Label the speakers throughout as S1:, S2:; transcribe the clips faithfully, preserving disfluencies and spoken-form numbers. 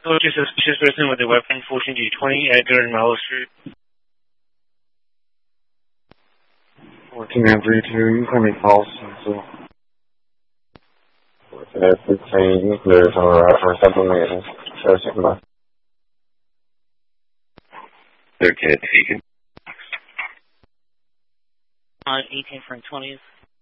S1: Go to suspicious person with a weapon, fourteen G twenty, Edgar and Mallow Street.
S2: fourteen nine three two, you can be false, so. fourteen fifteen, there's alright for several minutes. Show Sigma.
S3: thirteen taken.
S4: On eighteen from twenties.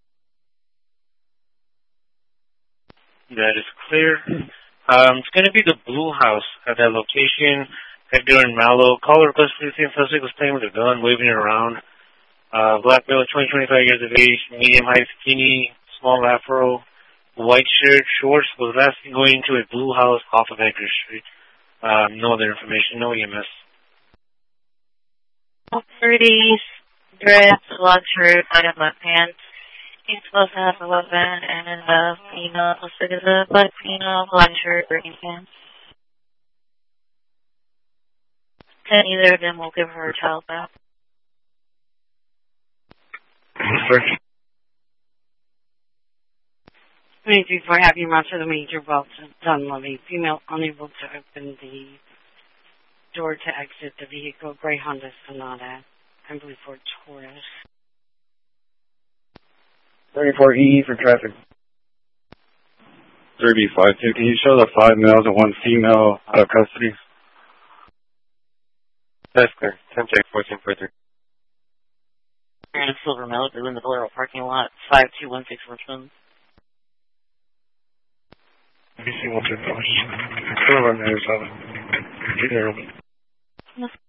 S1: That is clear. Um, it's going to be the Blue House at that location. Edgar and Mallow. Caller request for the same suspect was playing with a gun, waving it around. Uh, black male, twenty, twenty-five years of age, medium height, skinny, small afro, white shirt, shorts, was last seen going into a Blue House off of Edgar Street. Um, no other information, no E M S.
S4: thirties, dress, black shirt, white and black pants. He's supposed to have a weapon and a female, looks like it's a black female, black shirt, green pants. And either of them will give her a child back.
S5: twenty-three four, have you run to the major belt done living. Female unable to open the door to exit the vehicle. Gray Honda Sonata. I believe for Taurus.
S2: thirty-four E for traffic.
S6: thirty-five two, can you show the five males and one female out of custody?
S3: That's clear. ten check, fourteen four three.
S4: And Silver Malibu in the Valero parking lot, five two one six Richmond.
S2: B C one two five. Come on, there's seven.